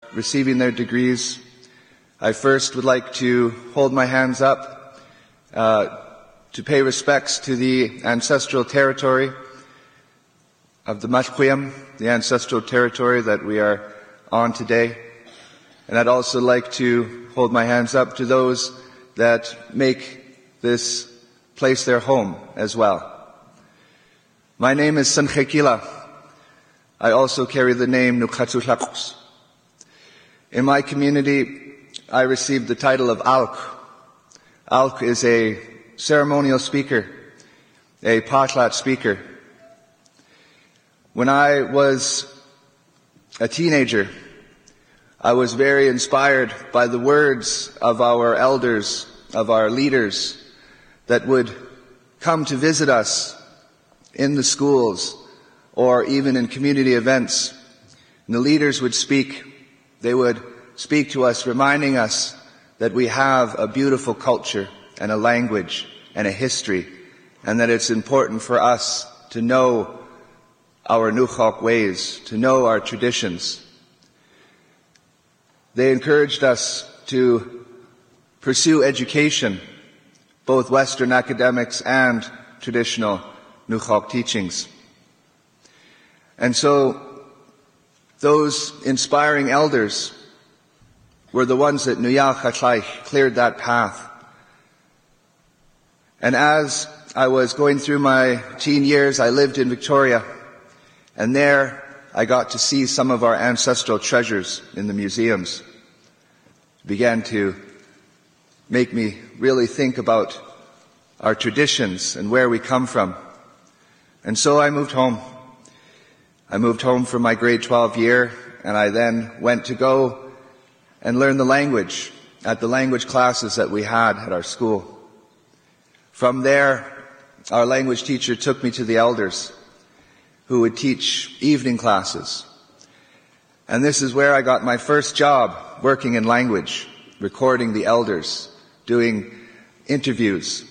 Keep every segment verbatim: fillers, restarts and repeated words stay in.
receiving their degrees, I first would like to hold my hands up uh, to pay respects to the ancestral territory of the Mashquiyam, the ancestral territory that we are on today. And I'd also like to hold my hands up to those that make this place their home as well. My name is Sankhekila. I also carry the name Nukatsulakus. In my community, I received the title of Alk. Alk is a ceremonial speaker, a Patlat speaker. When I was a teenager, I was very inspired by the words of our elders, of our leaders, that would come to visit us in the schools or even in community events. And the leaders would speak. They would speak to us, reminding us that we have a beautiful culture and a language and a history, and that it's important for us to know our Nuxalk ways, to know our traditions. They encouraged us to pursue education, both Western academics and traditional Nuxalk teachings. And so those inspiring elders were the ones that Nuyal Khatlaich cleared that path. And as I was going through my teen years, I lived in Victoria, and there I got to see some of our ancestral treasures in the museums. It began to make me really think about our traditions and where we come from. And so I moved home. I moved home for my grade twelve year, and I then went to go and learn the language at the language classes that we had at our school. From there, our language teacher took me to the elders, who would teach evening classes. And this is where I got my first job, working in language, recording the elders, doing interviews.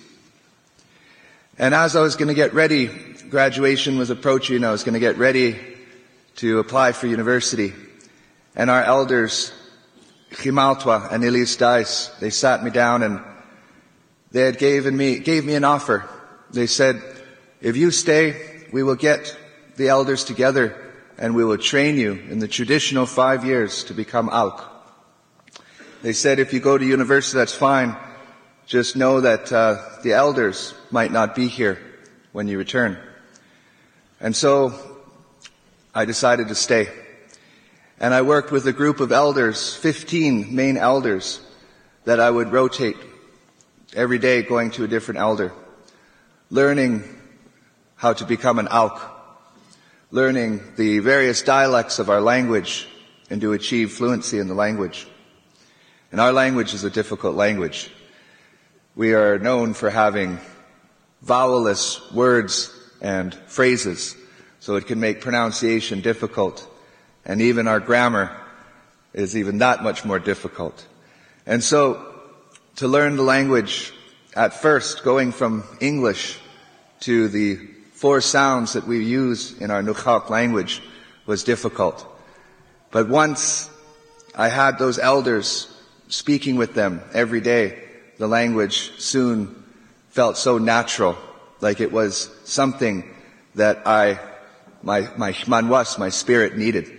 And as I was going to get ready, graduation was approaching, I was going to get ready to apply for university. And our elders, Chimaltwa and Elise Dice, they sat me down and they had given me, gave me an offer. They said, if you stay, we will get the elders together and we will train you in the traditional five years to become Alk. They said, if you go to university, that's fine. Just know that uh, the elders might not be here when you return. And so I decided to stay. And I worked with a group of elders, fifteen main elders, that I would rotate every day, going to a different elder, learning how to become an Alk, learning the various dialects of our language and to achieve fluency in the language. And our language is a difficult language. We are known for having vowelless words and phrases, so it can make pronunciation difficult. And even our grammar is even that much more difficult. And so, to learn the language, at first, going from English to the four sounds that we use in our Nuxalk language was difficult. But once I had those elders speaking with them every day, the language soon felt so natural, like it was something that I, my, my manwas, my spirit needed.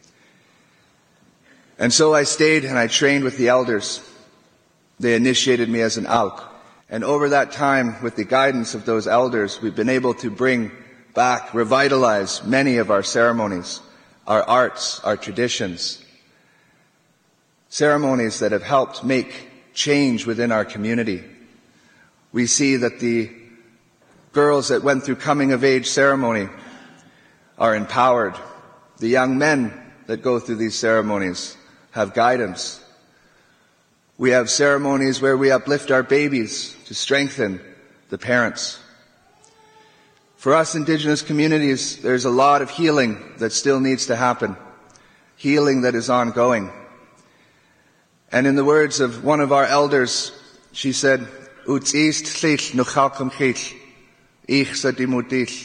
And so I stayed and I trained with the elders. They initiated me as an Alk. And over that time, with the guidance of those elders, we've been able to bring back, revitalize many of our ceremonies, our arts, our traditions. Ceremonies that have helped make change within our community. We see that the girls that went through coming of age ceremony are empowered. The young men that go through these ceremonies have guidance. We have ceremonies where we uplift our babies to strengthen the parents. For us Indigenous communities, there's a lot of healing that still needs to happen. Healing that is ongoing. And in the words of one of our elders, she said,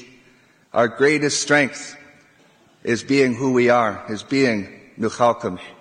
our greatest strength is being who we are, is being Nuxalkam.